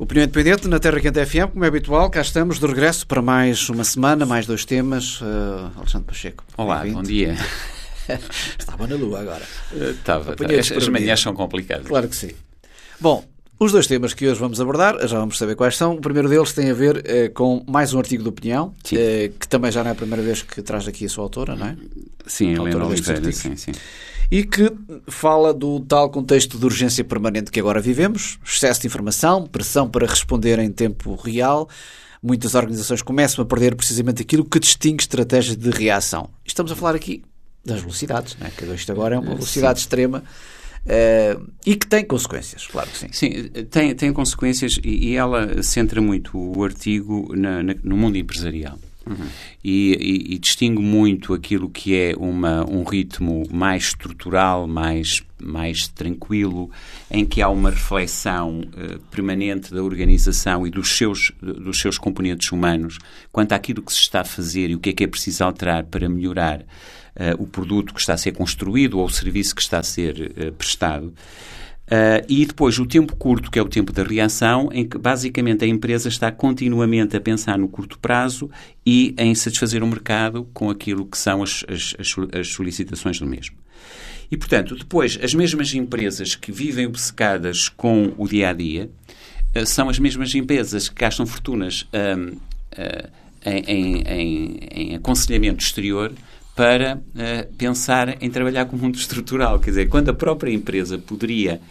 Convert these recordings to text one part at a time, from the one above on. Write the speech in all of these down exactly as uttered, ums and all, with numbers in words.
Opinião Independente na Terra Quente F M, como é habitual, cá estamos de regresso para mais uma semana, mais dois temas. Uh, Alexandre Pacheco. Olá, bom dia. Estava na lua agora. Uh, estava. As, as manhãs são complicadas. Claro que sim. Bom, os dois temas que hoje vamos abordar, já vamos saber quais são. O primeiro deles tem a ver uh, com mais um artigo de opinião, uh, que também já não é a primeira vez que traz aqui a sua autora, não é? Sim, Helena Oliveira, sim, sim. E que fala do tal contexto de urgência permanente que agora vivemos, excesso de informação, pressão para responder em tempo real. Muitas organizações começam a perder precisamente aquilo que distingue estratégias de reação. Estamos a falar aqui das velocidades, não é? Que isto agora é uma velocidade Sim. extrema uh, e que tem consequências, claro que sim. Sim, tem, tem consequências e, e ela centra muito o artigo na, na, no mundo empresarial. Uhum. E, e, e distingue muito aquilo que é uma, um ritmo mais estrutural, mais, mais tranquilo, em que há uma reflexão uh, permanente da organização e dos seus, dos seus componentes humanos quanto àquilo que se está a fazer e o que é que é preciso alterar para melhorar uh, o produto que está a ser construído ou o serviço que está a ser uh, prestado. Uh, e depois o tempo curto, que é o tempo da reação, em que basicamente a empresa está continuamente a pensar no curto prazo e em satisfazer o mercado com aquilo que são as, as, as solicitações do mesmo. E, portanto, depois as mesmas empresas que vivem obcecadas com o dia-a-dia uh, são as mesmas empresas que gastam fortunas um, uh, em, em, em, em aconselhamento exterior para uh, pensar em trabalhar com o mundo estrutural. Quer dizer, quando a própria empresa poderia,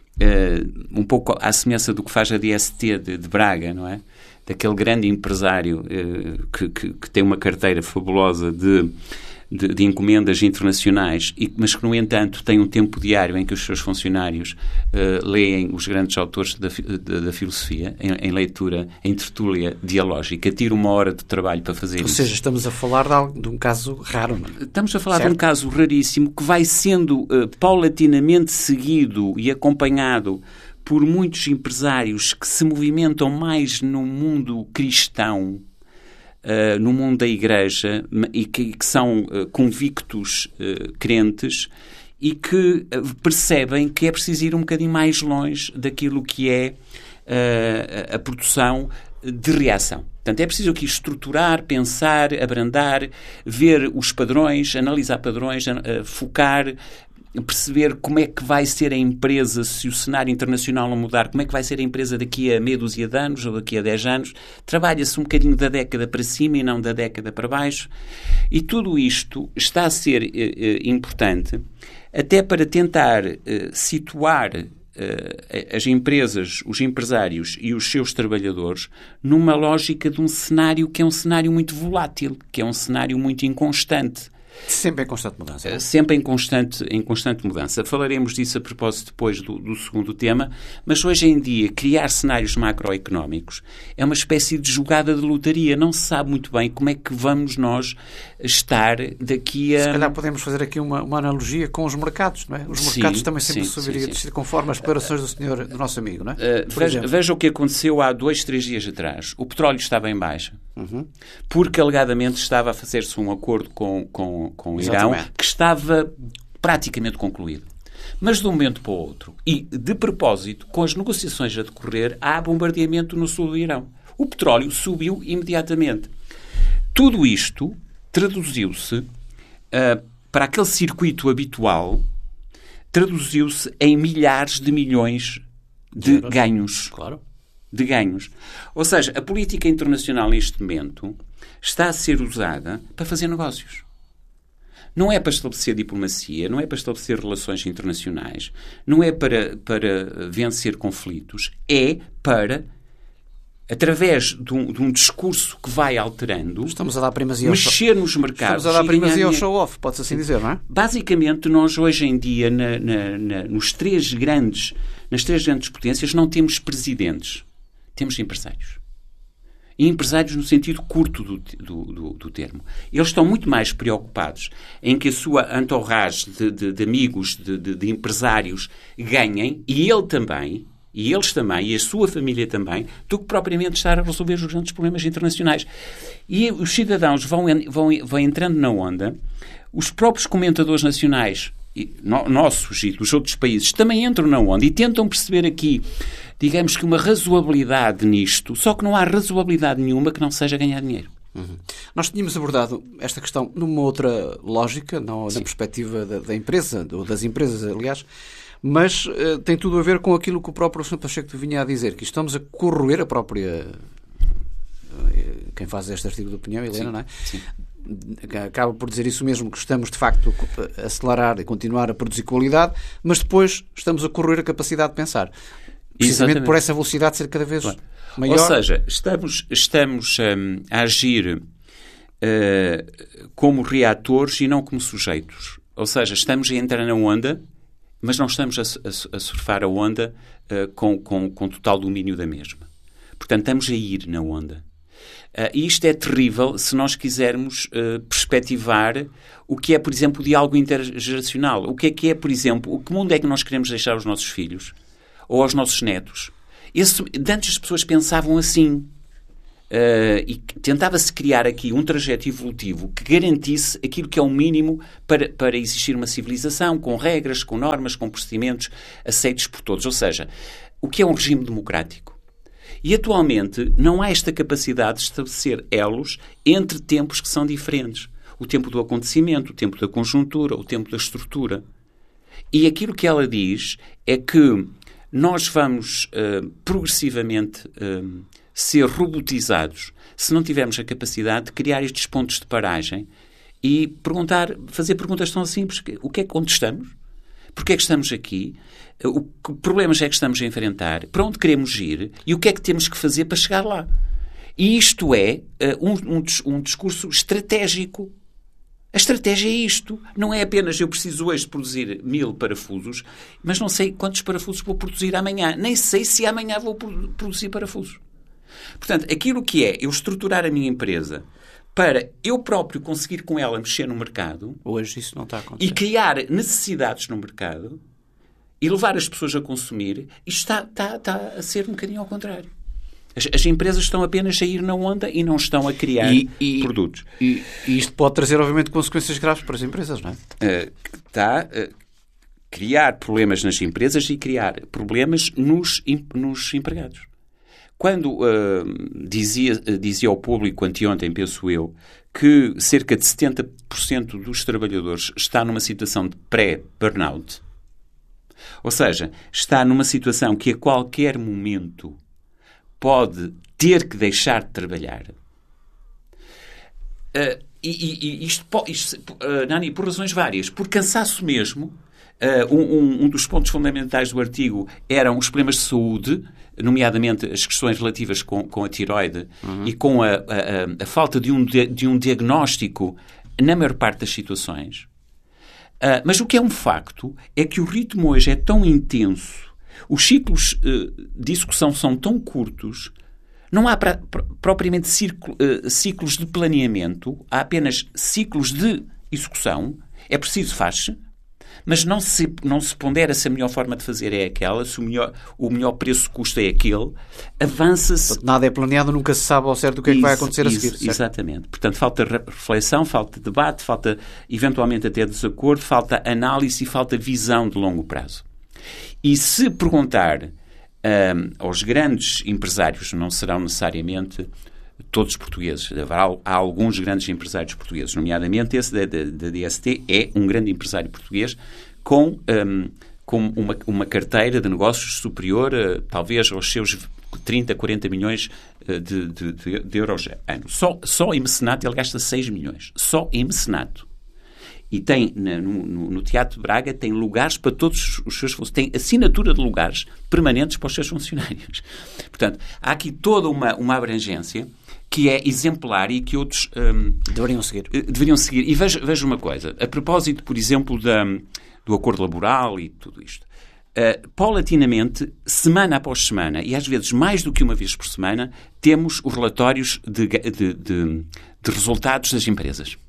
uh, um pouco à semelhança do que faz a D S T de, de Braga, não é? Daquele grande empresário uh, que, que, que tem uma carteira fabulosa de, de, de encomendas internacionais, e, mas que, no entanto, tem um tempo diário em que os seus funcionários uh, leem os grandes autores da, da, da filosofia, em, em leitura, em tertúlia dialógica, tira uma hora de trabalho para fazer Ou isso. Ou seja, estamos a falar de, algo, de um caso raro, não é? Estamos a falar certo. de um caso raríssimo que vai sendo uh, paulatinamente seguido e acompanhado por muitos empresários que se movimentam mais no mundo cristão, Uh, no mundo da Igreja, e que, que são uh, convictos uh, crentes e que uh, percebem que é preciso ir um bocadinho mais longe daquilo que é uh, a produção de reação. Portanto, é preciso aqui estruturar, pensar, abrandar, ver os padrões, analisar padrões, uh, focar, perceber como é que vai ser a empresa se o cenário internacional não mudar, como é que vai ser a empresa daqui a meia dúzia de anos ou daqui a dez anos. Trabalha-se um bocadinho da década para cima e não da década para baixo. E tudo isto está a ser eh, importante até para tentar eh, situar eh, as empresas, os empresários e os seus trabalhadores numa lógica de um cenário que é um cenário muito volátil, que é um cenário muito inconstante. Sempre em constante mudança. Não? Sempre em constante, em constante mudança. Falaremos disso a propósito depois do, do segundo tema, mas hoje em dia criar cenários macroeconómicos é uma espécie de jogada de lotaria. Não se sabe muito bem como é que vamos nós estar daqui a... Se calhar podemos fazer aqui uma, uma analogia com os mercados, não é? Os mercados sim, também sempre subiriam conforme as declarações do senhor, do nosso amigo, não é? Uh, veja, veja o que aconteceu há dois, três dias atrás. O petróleo estava em baixa, uhum. porque alegadamente estava a fazer-se um acordo com, com com o Irão, Exatamente. que estava praticamente concluído. Mas de um momento para o outro, e de propósito, com as negociações a decorrer, há bombardeamento no sul do Irão. O petróleo subiu imediatamente. Tudo isto traduziu-se uh, para aquele circuito habitual, traduziu-se em milhares de milhões de, de ganhos. Claro. De ganhos. Ou seja, a política internacional neste momento está a ser usada para fazer negócios. Não é para estabelecer diplomacia, não é para estabelecer relações internacionais, não é para, para vencer conflitos, é para, através de um, de um discurso que vai alterando, Estamos a dar primazia ao mexer show. nos mercados. Estamos a dar primazia ao show-off, pode-se assim dizer, não é? Basicamente, nós hoje em dia, na, na, na, nos três grandes, nas três grandes potências, não temos presidentes, temos empresários. E empresários no sentido curto do, do, do, do termo. Eles estão muito mais preocupados em que a sua entourage de, de, de amigos, de, de, de empresários ganhem, e ele também, e eles também, e a sua família também, do que propriamente estar a resolver os grandes problemas internacionais. E os cidadãos vão, vão, vão entrando na onda, os próprios comentadores nacionais e no, nossos e dos outros países também entram na onda e tentam perceber aqui, digamos que uma razoabilidade nisto, só que não há razoabilidade nenhuma que não seja ganhar dinheiro. Uhum. Nós tínhamos abordado esta questão numa outra lógica, não na perspectiva da, da empresa, ou das empresas, aliás, mas uh, tem tudo a ver com aquilo que o próprio senhor Pacheco vinha a dizer, que estamos a corroer a própria... Uh, quem faz este artigo de opinião, Helena, sim, não é? Sim. Acaba por dizer isso mesmo, que estamos de facto a acelerar e continuar a produzir qualidade, mas depois estamos a corroer a capacidade de pensar. Precisamente Exatamente. Por essa velocidade ser cada vez claro. Maior. Ou seja, estamos, estamos um, a agir uh, como reatores e não como sujeitos. Ou seja, estamos a entrar na onda, mas não estamos a, a, a surfar a onda uh, com, com, com total domínio da mesma. Portanto, estamos a ir na onda. Uh, e isto é terrível se nós quisermos uh, perspectivar o que é, por exemplo, o diálogo intergeracional. O que é que é, por exemplo, o que mundo é que nós queremos deixar aos nossos filhos ou aos nossos netos? Esse, antes as pessoas pensavam assim uh, e tentava-se criar aqui um trajeto evolutivo que garantisse aquilo que é o mínimo para, para existir uma civilização com regras, com normas, com procedimentos aceitos por todos. Ou seja, o que é um regime democrático? E atualmente não há esta capacidade de estabelecer elos entre tempos que são diferentes. O tempo do acontecimento, o tempo da conjuntura, o tempo da estrutura. E aquilo que ela diz é que nós vamos uh, progressivamente uh, ser robotizados se não tivermos a capacidade de criar estes pontos de paragem e perguntar, fazer perguntas tão simples. O que é que onde estamos? Porquê é que estamos aqui? O que problemas é que estamos a enfrentar? Para onde queremos ir? E o que é que temos que fazer para chegar lá? E isto é uh, um, um, um discurso estratégico. A estratégia é isto. Não é apenas eu preciso hoje produzir mil parafusos, mas não sei quantos parafusos vou produzir amanhã. Nem sei se amanhã vou produzir parafusos. Portanto, aquilo que é eu estruturar a minha empresa para eu próprio conseguir com ela mexer no mercado. Hoje isso não está a acontecer. E criar necessidades no mercado e levar as pessoas a consumir, isto está, está, está a ser um bocadinho ao contrário. As, as empresas estão apenas a ir na onda e não estão a criar e, e, produtos. E, e isto pode trazer, obviamente, consequências graves para as empresas, não é? Uh, está a criar problemas nas empresas e criar problemas nos, nos empregados. Quando uh, dizia, dizia ao público anteontem, penso eu, que cerca de setenta por cento dos trabalhadores está numa situação de pré-burnout, ou seja, está numa situação que a qualquer momento pode ter que deixar de trabalhar. Uh, e, e isto, isto uh, Nani, por razões várias. Por cansaço mesmo, uh, um, um dos pontos fundamentais do artigo eram os problemas de saúde, nomeadamente as questões relativas com, com a tiroide uhum. e com a, a, a falta de um, de um diagnóstico na maior parte das situações. Uh, mas o que é um facto é que o ritmo hoje é tão intenso, os ciclos uh, de execução são tão curtos, não há pra, pra, propriamente ciclo, uh, ciclos de planeamento, há apenas ciclos de execução. É preciso faz-se, mas não se, não se pondera se a melhor forma de fazer é aquela, se o melhor, o melhor preço-custo é aquele, avança-se... Nada é planeado, nunca se sabe ao certo o que é que vai acontecer isso, a seguir. Certo? Exatamente. Portanto, falta reflexão, falta debate, falta eventualmente até desacordo, falta análise e falta visão de longo prazo. E se perguntar um, aos grandes empresários, não serão necessariamente todos portugueses, há, há alguns grandes empresários portugueses, nomeadamente esse da, da, da D S T é um grande empresário português com, um, com uma, uma carteira de negócios superior a, talvez aos seus trinta, quarenta milhões de, de, de, de euros ano. Só, só em mecenato ele gasta seis milhões. Só em mecenato. E tem, no, no, no Teatro de Braga, tem lugares para todos os seus funcionários. Tem assinatura de lugares permanentes para os seus funcionários. Portanto, há aqui toda uma, uma abrangência que é exemplar e que outros um, deveriam seguir. Deveriam seguir. E veja, veja uma coisa. A propósito, por exemplo, da, do acordo laboral e tudo isto. Uh, paulatinamente, semana após semana, e às vezes mais do que uma vez por semana, temos os relatórios de, de, de, de resultados das empresas.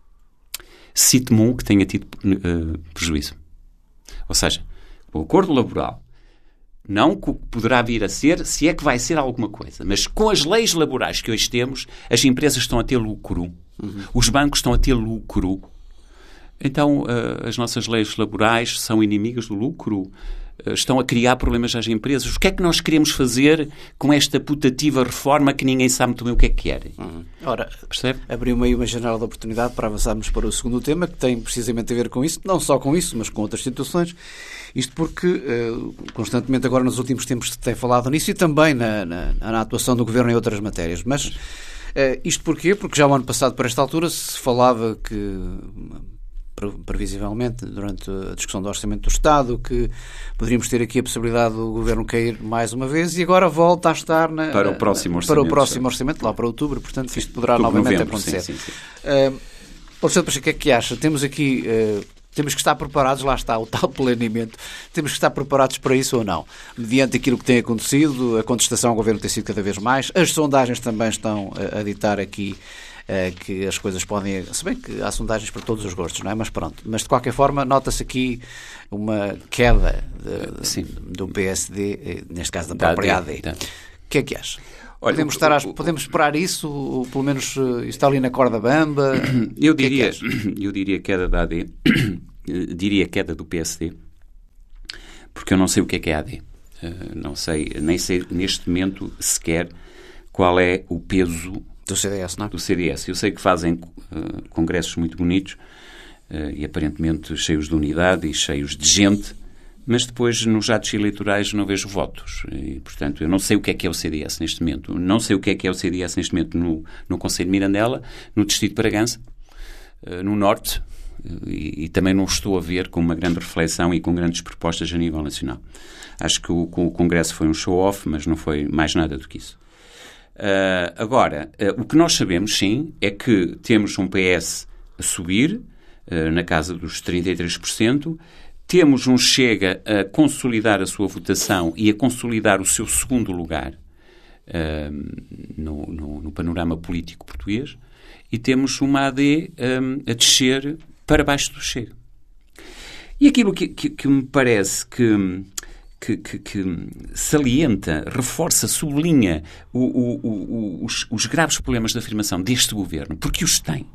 Cite-me um que tenha tido uh, prejuízo. Ou seja, o acordo laboral não poderá vir a ser, se é que vai ser alguma coisa. Mas com as leis laborais que hoje temos, as empresas estão a ter lucro. Uhum. Os bancos estão a ter lucro. Então, uh, as nossas leis laborais são inimigas do lucro? Uh, estão a criar problemas às empresas? O que é que nós queremos fazer com esta putativa reforma que ninguém sabe muito bem o que é que quer? Uhum. Ora, percebe? Abriu-me aí uma janela de oportunidade para avançarmos para o segundo tema, que tem precisamente a ver com isso, não só com isso, mas com outras situações. Isto porque, uh, constantemente agora nos últimos tempos se tem falado nisso e também na, na, na atuação do Governo em outras matérias. Mas uh, isto porquê? Porque já o ano passado, por esta altura, se falava que, previsivelmente, durante a discussão do Orçamento do Estado, que poderíamos ter aqui a possibilidade do Governo cair mais uma vez e agora volta a estar na, para o próximo orçamento, para o próximo orçamento lá para outubro, portanto sim, isto poderá outubro, novamente novembro, acontecer. Sim, sim, sim. Uh, Alexandre Pacheco, o que é que acha? Temos aqui... Uh, Temos que estar preparados, lá está o tal planeamento, temos que estar preparados para isso ou não? Mediante aquilo que tem acontecido, a contestação ao Governo tem sido cada vez mais, as sondagens também estão a, a ditar aqui uh, que as coisas podem... Se bem que há sondagens para todos os gostos, não é? Mas pronto. Mas de qualquer forma, nota-se aqui uma queda de, do P S D, neste caso da própria A D. O que é que acha? Olha, podemos, estar a, podemos esperar isso, ou pelo menos está ali na corda bamba? Eu diria, que é que eu diria queda da A D, diria queda do P S D, porque eu não sei o que é que é a AD. Uh, não sei, nem sei neste momento sequer qual é o peso do C D S, não é? Do C D S. Eu sei que fazem uh, congressos muito bonitos uh, e aparentemente cheios de unidade e cheios de gente, mas depois nos atos eleitorais não vejo votos. E, portanto, eu não sei o que é que é o C D S neste momento. Não sei o que é que é o C D S neste momento no, no Conselho de Mirandela, no Distrito de Bragança, uh, no Norte, uh, e, e também não estou a ver com uma grande reflexão e com grandes propostas a nível nacional. Acho que o, o Congresso foi um show-off, mas não foi mais nada do que isso. Uh, agora, uh, o que nós sabemos, sim, é que temos um P S a subir, uh, na casa dos trinta e três por cento, temos um Chega a consolidar a sua votação e a consolidar o seu segundo lugar uh, no, no, no panorama político português, e temos uma A D um, a descer para baixo do Chega. E aquilo que, que, que me parece que, que, que, que salienta, reforça, sublinha o, o, o, os, os graves problemas de afirmação deste governo, porque os tem,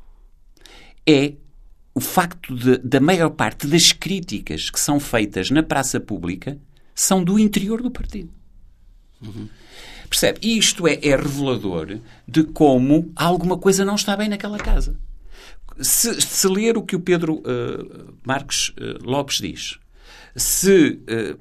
é o facto de, da maior parte das críticas que são feitas na praça pública são do interior do partido. Uhum. Percebe? E isto é, é revelador de como alguma coisa não está bem naquela casa. Se, se ler o que o Pedro uh, Marques uh, Lopes diz, se uh,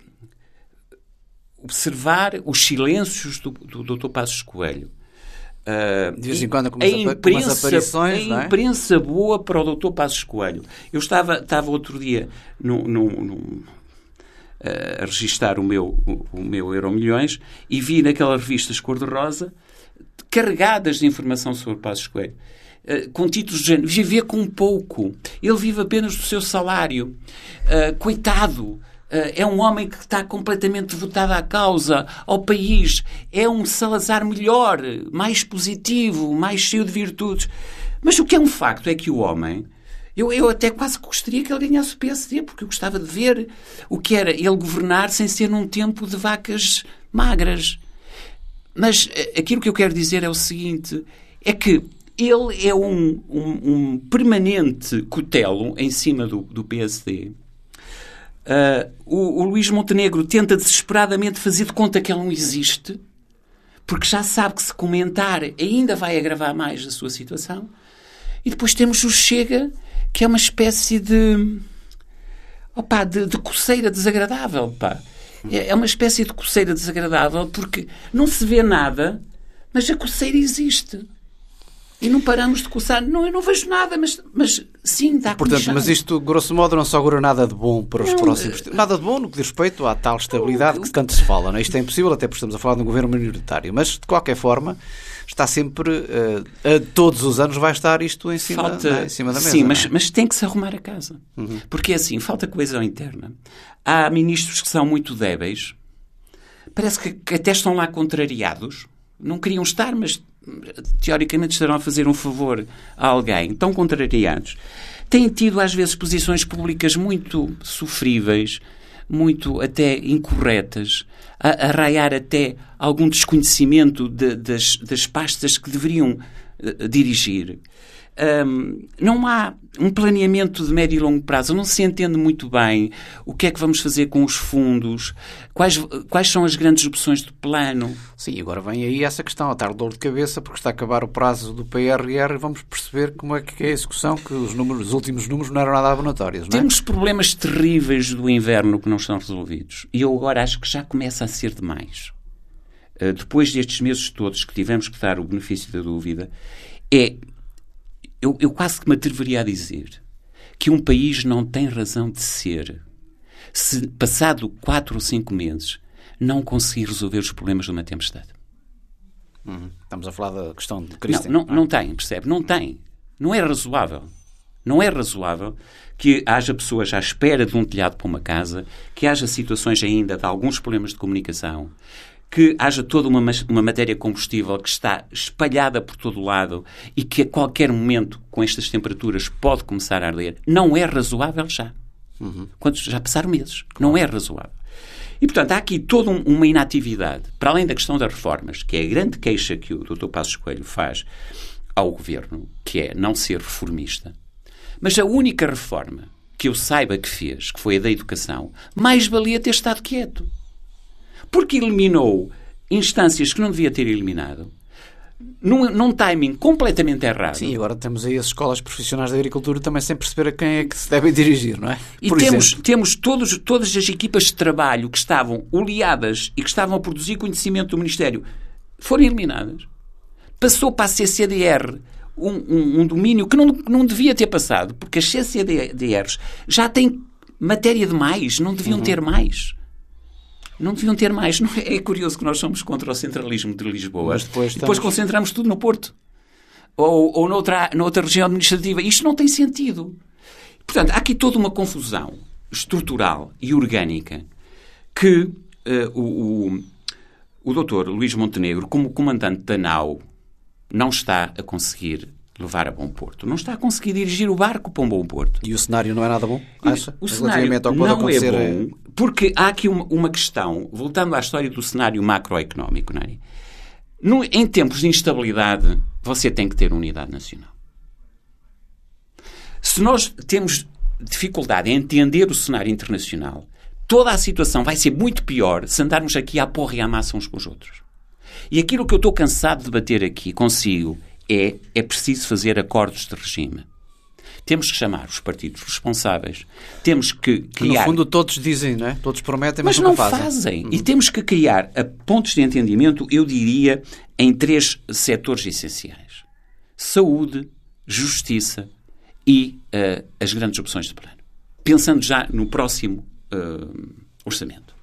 observar os silêncios do, do doutor Passos Coelho, Uh, de vez em quando, a imprensa, aparições, a imprensa boa para o doutor Passos Coelho. Eu estava, estava outro dia no, no, no, uh, a registar o meu, o, o meu Euromilhões e vi naquelas revistas cor-de-rosa carregadas de informação sobre Passos Coelho. Uh, com títulos de género, viver com pouco, ele vive apenas do seu salário, uh, coitado. É um homem que está completamente devotado à causa, ao país. É um Salazar melhor, mais positivo, mais cheio de virtudes. Mas o que é um facto é que o homem... Eu, eu até quase gostaria que ele ganhasse o P S D, porque eu gostava de ver o que era ele governar sem ser num tempo de vacas magras. Mas aquilo que eu quero dizer é o seguinte, é que ele é um, um, um permanente cutelo em cima do, do P S D. Uh, o, o Luís Montenegro tenta desesperadamente fazer de conta que ele não existe, porque já sabe que se comentar ainda vai agravar mais a sua situação. E depois temos o Chega, que é uma espécie de, opa, de, de coceira desagradável. Pá. É, é uma espécie de coceira desagradável porque não se vê nada, mas a coceira existe. E não paramos de coçar. Não, eu não vejo nada, mas, mas sim, dá Portanto, comichão. Mas isto, grosso modo, não só augura nada de bom para os não, próximos... Nada de bom no que diz respeito à tal estabilidade que tanto se fala. Não é? Isto é impossível, até porque estamos a falar de um governo minoritário. Mas, de qualquer forma, está sempre... Uh, a todos os anos vai estar isto em cima, falta, não é? Em cima da mesa. Sim, mas, é? mas tem que se arrumar a casa. Uhum. Porque, é assim, falta coesão interna. Há ministros que são muito débeis. Parece que, que até estão lá contrariados. Não queriam estar, mas... teoricamente estarão a fazer um favor a alguém, estão contrariados. Têm tido às vezes posições públicas muito sofríveis, muito até incorretas, a, a raiar até algum desconhecimento de, das, das pastas que deveriam uh, dirigir. Um, não há um planeamento de médio e longo prazo, não se entende muito bem o que é que vamos fazer com os fundos, quais, quais são as grandes opções do plano. Sim, agora vem aí essa questão, a dar dor de cabeça, porque está a acabar o prazo do P R R e vamos perceber como é que é a execução, que os, números, os últimos números não eram nada abonatórios, não é? Temos problemas terríveis do inverno que não estão resolvidos e eu agora acho que já começa a ser demais. Uh, depois destes meses todos que tivemos que dar o benefício da dúvida, é... Eu, eu quase que me atreveria a dizer que um país não tem razão de ser se, passado quatro ou cinco meses, não conseguir resolver os problemas de uma tempestade. Uhum. Estamos a falar da questão de Cristo. Não, não, não tem, percebe? Não tem. Não é razoável. Não é razoável que haja pessoas à espera de um telhado para uma casa, que haja situações ainda de alguns problemas de comunicação, que haja toda uma, uma matéria combustível que está espalhada por todo o lado e que a qualquer momento, com estas temperaturas, pode começar a arder. Não é razoável já. Uhum. Quando já passaram meses. Claro. Não é razoável. E, portanto, há aqui toda um, uma inatividade, para além da questão das reformas, que é a grande queixa que o doutor Passos Coelho faz ao Governo, que é não ser reformista. Mas a única reforma que eu saiba que fez, que foi a da educação, mais valia ter estado quieto. Porque eliminou instâncias que não devia ter eliminado, num, num timing completamente errado. Sim, agora temos aí as escolas profissionais de agricultura também sem perceber a quem é que se devem dirigir, não é? E Por temos, exemplo. temos todos, todas as equipas de trabalho que estavam oleadas e que estavam a produzir conhecimento do Ministério, foram eliminadas. Passou para a C C D R um, um, um domínio que não, não devia ter passado, porque as C C D Rs já têm matéria demais, não deviam uhum. ter mais. Não deviam ter mais. Não é, é curioso que nós somos contra o centralismo de Lisboa. Mas depois, estamos... depois concentramos tudo no Porto. Ou, ou noutra, noutra região administrativa. Isto não tem sentido. Portanto, há aqui toda uma confusão estrutural e orgânica que uh, o, o, o doutor Luís Montenegro, como comandante da nau, não está a conseguir levar a bom porto. Não está a conseguir dirigir o barco para um bom porto. E o cenário não é nada bom? Acha? O cenário não é bom, porque há aqui uma, uma questão, voltando à história do cenário macroeconómico, não é? No, em tempos de instabilidade, você tem que ter unidade nacional. Se nós temos dificuldade em entender o cenário internacional, toda a situação vai ser muito pior se andarmos aqui à porra e à massa uns com os outros. E aquilo que eu estou cansado de debater aqui consigo é, é preciso fazer acordos de regime. Temos que chamar os partidos responsáveis, temos que criar... No fundo todos dizem, não é? Todos prometem, mas, mas nunca não fazem. fazem. Uhum. E temos que criar a pontos de entendimento, eu diria, em três setores essenciais. Saúde, justiça e uh, as grandes opções de plano. Pensando já no próximo uh, orçamento.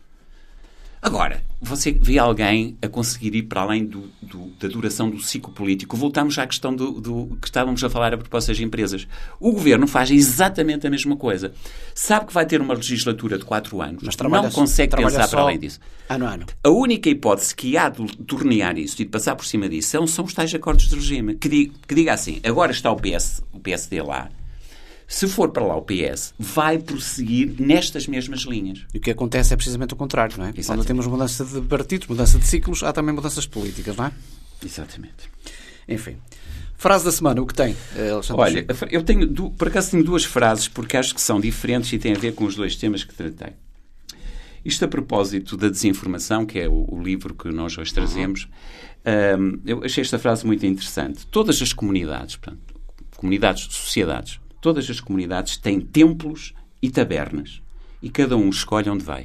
Agora, você vê alguém a conseguir ir para além do, do, da duração do ciclo político. Voltamos à questão do, do que estávamos a falar a propósito das empresas. O Governo faz exatamente a mesma coisa. Sabe que vai ter uma legislatura de quatro anos, mas não consegue pensar para além disso. Ano a ano. A única hipótese que há de tornear isso e de passar por cima disso são, são os tais acordos de regime. Que diga, que diga assim, agora está o, P S, o P S D lá, se for para lá o P S, vai prosseguir nestas mesmas linhas. E o que acontece é precisamente o contrário, não é? Exatamente. Quando temos mudança de partidos, mudança de ciclos, há também mudanças políticas, não é? Exatamente. Enfim. Frase da semana, o que tem, Alexandre? Olha, eu tenho, por acaso tenho duas frases, porque acho que são diferentes e têm a ver com os dois temas que tratei. Isto a propósito da desinformação, que é o, o livro que nós hoje trazemos, uhum. um, eu achei esta frase muito interessante. Todas as comunidades, portanto, comunidades, sociedades, todas as comunidades têm templos e tabernas. E cada um escolhe onde vai.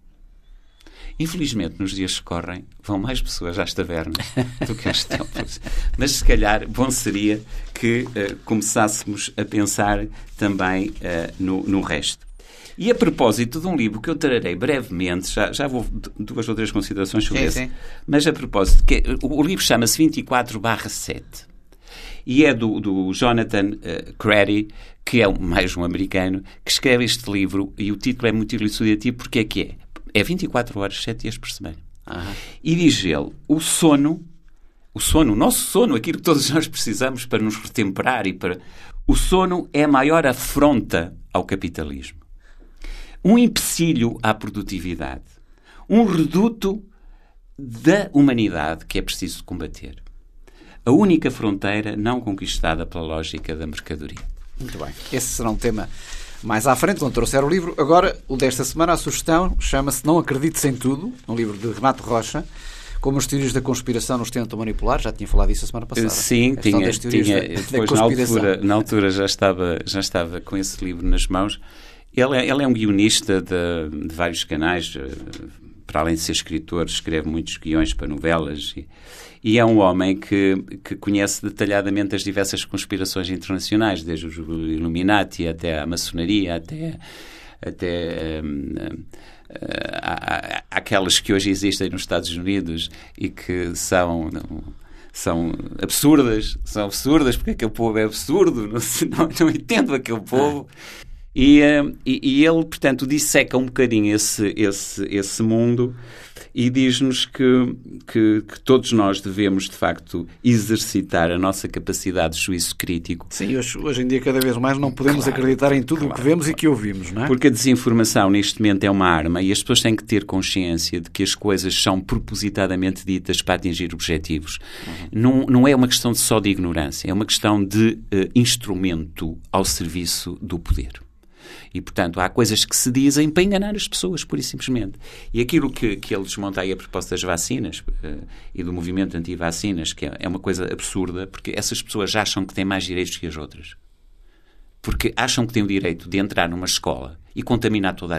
Infelizmente, nos dias que correm, vão mais pessoas às tabernas do que aos templos. Mas, se calhar, bom seria que uh, começássemos a pensar também uh, no, no resto. E a propósito de um livro que eu trarei brevemente, já, já vou duas ou três considerações sobre esse, mas a propósito, que, o, o livro chama-se vinte e quatro barra sete. E é do, do Jonathan uh, Crary, que é um, mais um americano, que escreve este livro, e o título é muito elucidativo, porque é que é? É vinte e quatro horas, sete dias por semana. Uhum. E diz ele, o sono, o sono, o nosso sono, aquilo que todos nós precisamos para nos retemperar, e para... o sono é a maior afronta ao capitalismo. Um empecilho à produtividade. Um reduto da humanidade que é preciso combater. a única fronteira não conquistada pela lógica da mercadoria. Muito bem. Esse será um tema mais à frente, onde trouxer o livro. Agora, o desta semana, a sugestão chama-se Não Acredites em Tudo, um livro de Renato Rocha, como as teorias da conspiração nos tentam manipular. Já tinha falado disso a semana passada. Sim, tinha, tinha da, depois da na altura, na altura já, estava, já estava com esse livro nas mãos. Ele é, ele é um guionista de, de vários canais, para além de ser escritor, escreve muitos guiões para novelas e, e é um homem que, que conhece detalhadamente as diversas conspirações internacionais, desde os Illuminati até a maçonaria, até, até um, a, a, aquelas que hoje existem nos Estados Unidos e que são... são absurdas, são absurdas porque aquele povo é absurdo, não, não, não entendo aquele povo. E, e, e ele, portanto, disseca um bocadinho esse, esse, esse mundo e diz-nos que, que, que todos nós devemos, de facto, exercitar a nossa capacidade de juízo crítico. Sim, hoje, hoje em dia, cada vez mais, não podemos claro, acreditar em tudo o claro, que vemos claro. e que ouvimos, não é? Porque a desinformação, neste momento, é uma arma e as pessoas têm que ter consciência de que as coisas são propositadamente ditas para atingir objetivos. Uhum. Não, não é uma questão de só de ignorância, é uma questão de uh, instrumento ao serviço do poder. E, portanto, há coisas que se dizem para enganar as pessoas, pura e simplesmente. E aquilo que, que ele desmonta aí a propósito das vacinas uh, e do movimento anti-vacinas, que é, é uma coisa absurda, porque essas pessoas acham que têm mais direitos que as outras. Porque acham que têm o direito de entrar numa escola e contaminar toda a